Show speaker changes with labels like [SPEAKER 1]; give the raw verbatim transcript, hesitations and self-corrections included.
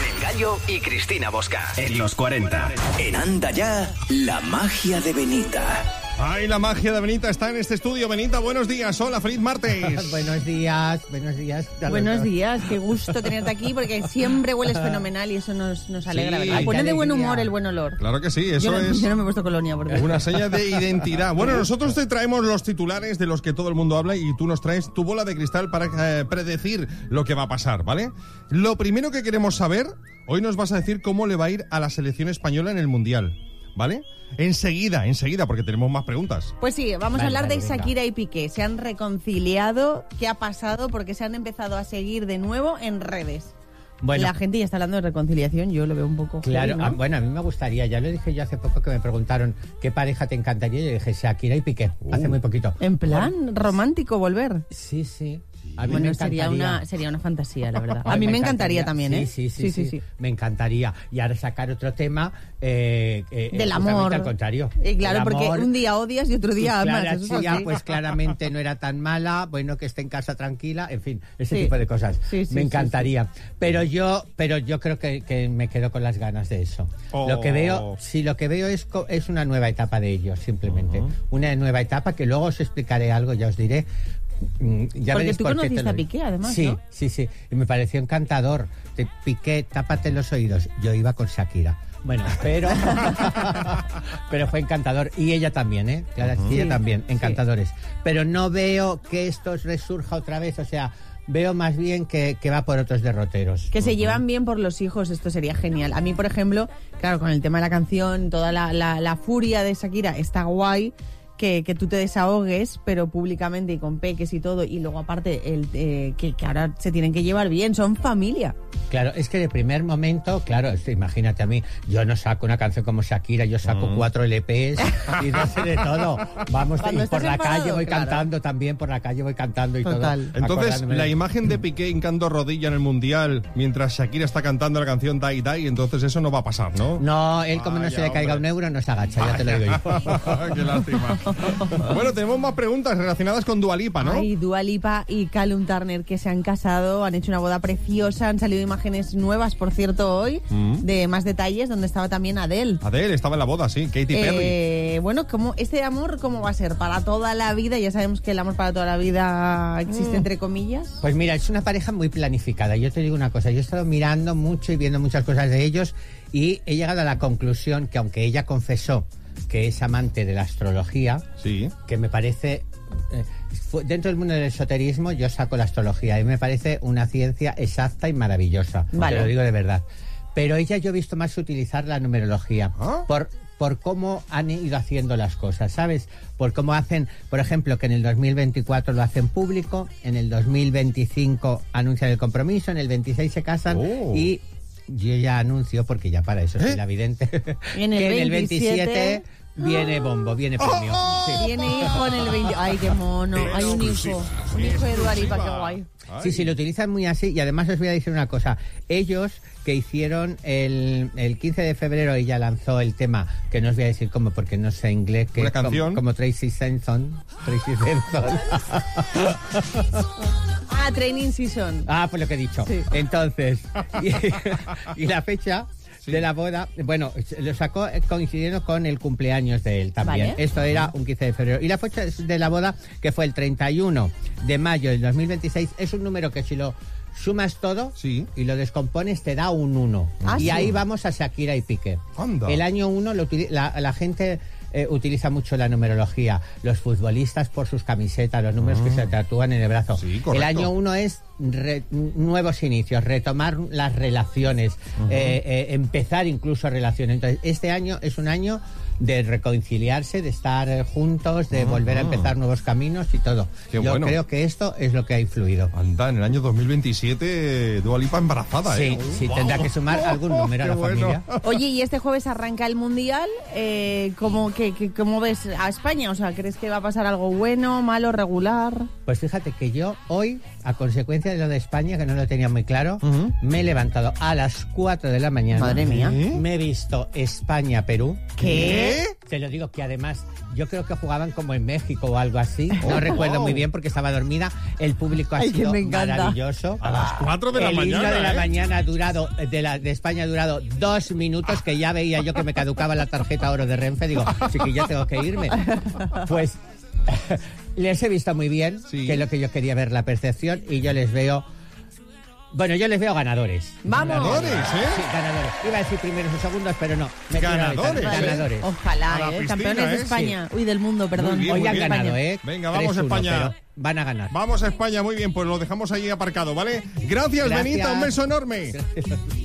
[SPEAKER 1] con El Gallo y Cristina Bosca. En los cuarenta. En Anda Ya, la magia de Benita.
[SPEAKER 2] Ay, la magia de Benita está en este estudio. Benita, buenos días. Hola, feliz martes.
[SPEAKER 3] Buenos días, buenos días.
[SPEAKER 4] Buenos días, qué gusto tenerte aquí porque siempre hueles fenomenal y eso nos, nos alegra,
[SPEAKER 2] Sí,
[SPEAKER 4] ¿verdad? Pone de
[SPEAKER 3] qué
[SPEAKER 4] buen
[SPEAKER 3] alegría.
[SPEAKER 4] humor el buen olor.
[SPEAKER 2] Claro que sí, eso
[SPEAKER 4] yo, no,
[SPEAKER 2] es
[SPEAKER 4] yo no me he puesto colonia porque...
[SPEAKER 2] una seña de identidad. Bueno, nosotros te traemos los titulares de los que todo el mundo habla y tú nos traes tu bola de cristal para eh, predecir lo que va a pasar, ¿vale? Lo primero que queremos saber, hoy nos vas a decir cómo le va a ir a la selección española en el Mundial, ¿vale? Enseguida, enseguida, porque tenemos más preguntas.
[SPEAKER 4] Pues sí, vamos
[SPEAKER 3] Vale,
[SPEAKER 4] a hablar
[SPEAKER 3] vale,
[SPEAKER 4] de
[SPEAKER 3] venga.
[SPEAKER 4] Shakira y Piqué. Se han reconciliado, ¿qué ha pasado? Porque se han empezado a seguir de nuevo en redes.
[SPEAKER 3] Bueno,
[SPEAKER 4] La gente ya está hablando de reconciliación, yo lo veo un poco
[SPEAKER 3] claro,
[SPEAKER 4] heavy, ¿no?
[SPEAKER 3] ah, bueno, a mí me gustaría, ya lo dije yo hace poco que me preguntaron qué pareja te encantaría, y yo dije Shakira y Piqué,
[SPEAKER 2] Uh.
[SPEAKER 3] hace muy poquito.
[SPEAKER 4] En plan romántico volver.
[SPEAKER 3] Sí, sí. A mí
[SPEAKER 4] Bueno,
[SPEAKER 3] me
[SPEAKER 4] sería
[SPEAKER 3] encantaría.
[SPEAKER 4] una, sería una fantasía, la verdad.
[SPEAKER 3] Ay,
[SPEAKER 4] A mí me encantaría también, ¿eh?
[SPEAKER 3] Sí sí sí, sí, me encantaría. Y ahora sacar otro tema eh, eh,
[SPEAKER 4] Del
[SPEAKER 3] justamente
[SPEAKER 4] amor.
[SPEAKER 3] al contrario.
[SPEAKER 4] Y claro,
[SPEAKER 3] Del
[SPEAKER 4] porque
[SPEAKER 3] amor.
[SPEAKER 4] un día odias y otro día amas.
[SPEAKER 3] Clara
[SPEAKER 4] eso es
[SPEAKER 3] Chía,
[SPEAKER 4] así.
[SPEAKER 3] pues claramente no era tan mala, bueno, que esté en casa tranquila, en fin, ese
[SPEAKER 4] Sí.
[SPEAKER 3] tipo de cosas.
[SPEAKER 4] Sí, sí,
[SPEAKER 3] me
[SPEAKER 4] sí,
[SPEAKER 3] encantaría. Pero yo, pero yo creo que, que me quedo con las ganas de eso.
[SPEAKER 2] Oh.
[SPEAKER 3] Lo que veo, sí, lo que veo es, co- es una nueva etapa de ellos, simplemente.
[SPEAKER 2] Uh-huh.
[SPEAKER 3] Una nueva etapa que luego os explicaré algo, ya os diré. Mm, Ya
[SPEAKER 4] Porque
[SPEAKER 3] veréis
[SPEAKER 4] tú
[SPEAKER 3] por qué te
[SPEAKER 4] conociste
[SPEAKER 3] lo
[SPEAKER 4] a
[SPEAKER 3] digo.
[SPEAKER 4] Piqué, además,
[SPEAKER 3] Sí,
[SPEAKER 4] ¿no?
[SPEAKER 3] sí, sí. Y me pareció encantador. Te Piqué, tápate los oídos. Yo iba con Shakira. Bueno, pero pero fue encantador. Y ella también, ¿eh? Clara Chía
[SPEAKER 4] Sí,
[SPEAKER 3] también,
[SPEAKER 4] sí.
[SPEAKER 3] encantadores. Pero no veo que esto resurja otra vez, o sea, veo más bien que, que va por otros derroteros.
[SPEAKER 4] Que se llevan bien por los hijos, esto sería genial. A mí, por ejemplo, claro, con el tema de la canción, toda la, la, la furia de Shakira está guay. Que, que tú te desahogues, pero públicamente y con peques y todo, y luego aparte el eh, que, que ahora se tienen que llevar bien, son familia.
[SPEAKER 3] Claro, es que de primer momento, claro, esto, imagínate a mí, yo no saco una canción como Shakira, yo saco
[SPEAKER 2] Mm.
[SPEAKER 3] cuatro L Pes y no sé de todo. Vamos,
[SPEAKER 4] Cuando
[SPEAKER 3] y por
[SPEAKER 4] estás
[SPEAKER 3] la
[SPEAKER 4] enfadado,
[SPEAKER 3] calle voy
[SPEAKER 4] claro.
[SPEAKER 3] cantando también, por la calle voy cantando y
[SPEAKER 4] Total.
[SPEAKER 3] todo.
[SPEAKER 2] Entonces,
[SPEAKER 3] acordándome
[SPEAKER 2] la
[SPEAKER 3] de-
[SPEAKER 2] imagen de Piqué hincando rodilla en el Mundial mientras Shakira está cantando la canción Die Die, entonces eso no va a pasar, ¿no?
[SPEAKER 3] No, él como no
[SPEAKER 2] Vaya,
[SPEAKER 3] se le caiga
[SPEAKER 2] hombre.
[SPEAKER 3] un euro, no se agacha, ya te lo digo yo.
[SPEAKER 2] Qué lástima. Bueno, tenemos más preguntas relacionadas con Dua Lipa, ¿no?
[SPEAKER 4] Ay, Dua Lipa y Callum Turner que se han casado, han hecho una boda preciosa, han salido imágenes nuevas, por cierto, hoy,
[SPEAKER 2] Mm.
[SPEAKER 4] de más detalles, donde estaba también Adele.
[SPEAKER 2] Adele estaba en la boda, sí, Katy Perry.
[SPEAKER 4] Eh, bueno, ¿cómo, este amor cómo va a ser? ¿Para toda la vida? Ya sabemos que el amor para toda la vida existe entre comillas.
[SPEAKER 3] Pues mira, es una pareja muy planificada. Yo te digo una cosa, yo he estado mirando mucho y viendo muchas cosas de ellos y he llegado a la conclusión que aunque ella confesó que es amante de la astrología,
[SPEAKER 2] Sí.
[SPEAKER 3] que me parece... eh, fu- dentro del mundo del esoterismo yo saco la astrología y me parece una ciencia exacta y maravillosa.
[SPEAKER 4] Vale.
[SPEAKER 3] Te lo digo de verdad. Pero ella yo he visto más utilizar la numerología.
[SPEAKER 2] ¿Ah?
[SPEAKER 3] Por por cómo han ido haciendo las cosas, ¿sabes? Por cómo hacen, por ejemplo, que en el dos mil veinticuatro lo hacen público, en el dos mil veinticinco anuncian el compromiso, en el veintiséis se casan
[SPEAKER 2] Oh.
[SPEAKER 3] y yo ya anuncio, porque ya para eso soy
[SPEAKER 2] ¿Eh?
[SPEAKER 3] la vidente,
[SPEAKER 4] En el
[SPEAKER 3] que en el
[SPEAKER 4] veintisiete
[SPEAKER 3] veintisiete viene bombo, viene premio. Sí.
[SPEAKER 4] Tiene hijo en el veinte. Ay, qué mono. Hay un hijo. Un hijo de Dua Lipa, qué guay.
[SPEAKER 3] Sí, sí, lo utilizan muy así. Y además os voy a decir una cosa. Ellos que hicieron el, el quince de febrero, ella lanzó el tema, que no os voy a decir cómo, porque no sé inglés, que
[SPEAKER 2] ¿Una
[SPEAKER 3] es como-
[SPEAKER 2] canción?
[SPEAKER 3] Como, Tracy Senson. Tracy Senson.
[SPEAKER 4] Ah, Training Season.
[SPEAKER 3] Ah, pues lo que he dicho.
[SPEAKER 4] Sí.
[SPEAKER 3] Entonces, y, y la fecha
[SPEAKER 2] Sí.
[SPEAKER 3] de la boda, bueno, lo sacó coincidiendo con el cumpleaños de él también.
[SPEAKER 4] Vale.
[SPEAKER 3] Esto era un quince de febrero. Y la fecha de la boda, que fue el treinta y uno de mayo del dos mil veintiséis, es un número que si lo sumas todo
[SPEAKER 2] Sí.
[SPEAKER 3] y lo descompones te da un uno.
[SPEAKER 4] Ah,
[SPEAKER 3] y
[SPEAKER 4] sí.
[SPEAKER 3] ahí vamos a Shakira y Piqué.
[SPEAKER 2] Anda.
[SPEAKER 3] El año uno lo utili- la, la gente eh, utiliza mucho la numerología. Los futbolistas por sus camisetas, los números que se tatúan en el brazo.
[SPEAKER 2] Sí, correcto.
[SPEAKER 3] El año uno es re- nuevos inicios, retomar las relaciones, eh, eh, empezar incluso relaciones. Entonces, este año es un año de reconciliarse, de estar eh, juntos, de volver a empezar nuevos caminos y todo.
[SPEAKER 2] Qué
[SPEAKER 3] Yo
[SPEAKER 2] bueno.
[SPEAKER 3] creo que esto es lo que ha influido.
[SPEAKER 2] Anda, en el año dos mil veintisiete, Dua Lipa embarazada,
[SPEAKER 3] Sí,
[SPEAKER 2] ¿eh?
[SPEAKER 3] sí,
[SPEAKER 2] Wow.
[SPEAKER 3] tendrá que sumar algún número a
[SPEAKER 2] Qué
[SPEAKER 3] la
[SPEAKER 2] bueno.
[SPEAKER 3] familia.
[SPEAKER 4] Oye, y este jueves arranca el Mundial. Eh, ¿cómo, que, que- ¿Cómo ves a España? O sea, ¿crees que va a pasar algo bueno, malo, regular?
[SPEAKER 3] Pues fíjate que yo hoy, a consecuencia de lo de España, que no lo tenía muy claro,
[SPEAKER 2] Ujú.
[SPEAKER 3] me he levantado a las cuatro de la mañana.
[SPEAKER 4] Madre mía.
[SPEAKER 2] ¿Eh?
[SPEAKER 3] Me he visto España-Perú.
[SPEAKER 4] ¿Qué?
[SPEAKER 3] Te lo digo que además, yo creo que jugaban como en México o algo así. No
[SPEAKER 2] Oh,
[SPEAKER 3] recuerdo
[SPEAKER 2] wow.
[SPEAKER 3] muy bien porque estaba dormida. El público ha
[SPEAKER 4] Ay, que
[SPEAKER 3] sido
[SPEAKER 4] me encanta.
[SPEAKER 3] maravilloso.
[SPEAKER 2] A las cuatro de la
[SPEAKER 3] el
[SPEAKER 2] mañana,
[SPEAKER 3] himno de la
[SPEAKER 2] ¿eh?
[SPEAKER 3] mañana ha durado, de, la, de España ha durado dos minutos, que ya veía yo que me caducaba la tarjeta oro de Renfe. Digo, sí que ya tengo que irme. Pues les he visto muy bien,
[SPEAKER 2] Sí.
[SPEAKER 3] que es lo que yo quería ver, la percepción, y yo les veo... Bueno, yo les veo ganadores.
[SPEAKER 4] ¡Vamos!
[SPEAKER 2] Ganadores, ¿eh?
[SPEAKER 3] Sí, ganadores. Iba a decir primeros o segundos, pero no. Me tiro a la
[SPEAKER 2] Ganadores,
[SPEAKER 3] ventana.
[SPEAKER 2] ¿eh?
[SPEAKER 3] Ganadores.
[SPEAKER 2] A
[SPEAKER 4] Ojalá,
[SPEAKER 2] la
[SPEAKER 4] ¿eh?
[SPEAKER 2] piscina,
[SPEAKER 4] Campeones de
[SPEAKER 2] ¿eh?
[SPEAKER 4] España. Uy, del mundo, perdón.
[SPEAKER 2] Muy bien,
[SPEAKER 3] Hoy
[SPEAKER 2] muy
[SPEAKER 3] han
[SPEAKER 2] bien.
[SPEAKER 3] ganado,
[SPEAKER 4] España.
[SPEAKER 3] ¿eh?
[SPEAKER 2] Venga, vamos,
[SPEAKER 3] tres uno,
[SPEAKER 2] España.
[SPEAKER 3] pero van a ganar.
[SPEAKER 2] Vamos a España, muy bien, pues lo dejamos ahí aparcado, ¿vale? Gracias,
[SPEAKER 3] Gracias.
[SPEAKER 2] Benita, un beso enorme.